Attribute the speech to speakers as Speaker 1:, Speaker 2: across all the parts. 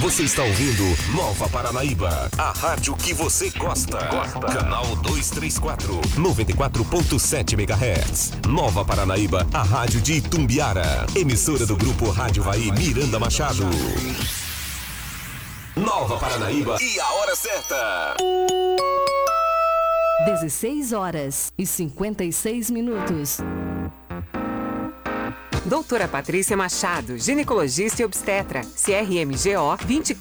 Speaker 1: Você está ouvindo Nova Paranaíba, a rádio que você gosta. Canal 234, 94.7 MHz. Nova Paranaíba, a rádio de Itumbiara. Emissora do Grupo Rádio Vai Miranda Machado. Nova Paranaíba e a hora certa.
Speaker 2: 16h56.
Speaker 3: Doutora Patrícia Machado, ginecologista e obstetra, CRMGO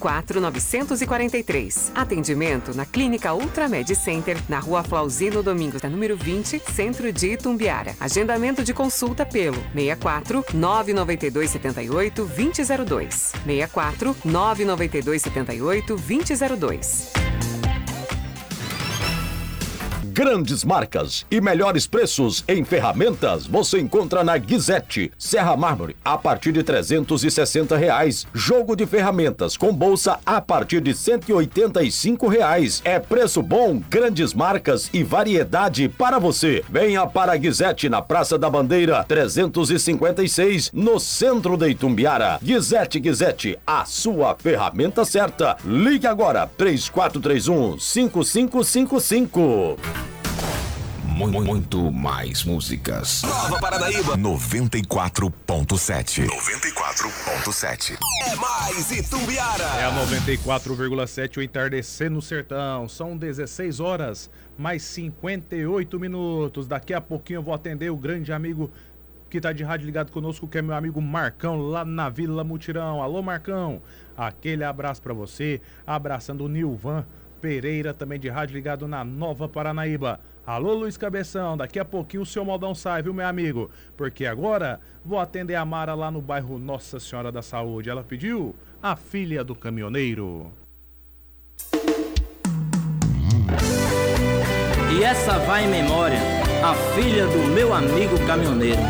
Speaker 3: 24943. Atendimento na Clínica Ultramed Center, na Rua Flauzino Domingos, número 20, Centro de Itumbiara. Agendamento de consulta pelo 64 992 78 2002. 64 992 78 2002.
Speaker 4: Grandes marcas e melhores preços em ferramentas você encontra na Guizete. Serra Mármore a partir de R$360. Jogo de ferramentas com bolsa a partir de R$185. É preço bom, grandes marcas e variedade para você. Venha para a Guizete na Praça da Bandeira 356, no centro de Itumbiara. Guizete, a sua ferramenta certa. Ligue agora 3431-5555.
Speaker 1: Muito mais músicas. Nova Paranaíba 94.7. 94.7. É mais Itumbiara.
Speaker 5: É a 94,7, o entardecer no sertão. São 16 horas, mais 58 minutos. Daqui a pouquinho eu vou atender o grande amigo que tá de rádio ligado conosco, que é meu amigo Marcão, lá na Vila Mutirão. Alô, Marcão. Aquele abraço pra você. Abraçando o Nilvan Pereira, também de rádio ligado na Nova Paranaíba. Alô, Luiz Cabeção, daqui a pouquinho o seu modão sai, viu, meu amigo? Porque agora vou atender a Mara lá no bairro Nossa Senhora da Saúde. Ela pediu A Filha do Caminhoneiro.
Speaker 6: E essa vai em memória, a filha do meu amigo caminhoneiro.